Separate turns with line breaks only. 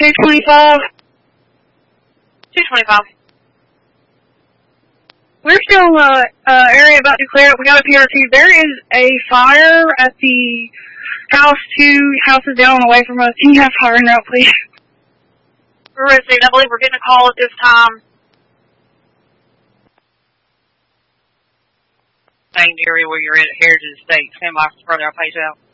225.
225.
We're still in the area about to clear up. We got a PRT. There is a fire at the house 2 houses down away from us. Can you have fire now, please?
We're receiving. I believe we're getting a call at this time. Same area where you're at Heritage Estates. Stand by for further. I'll page out.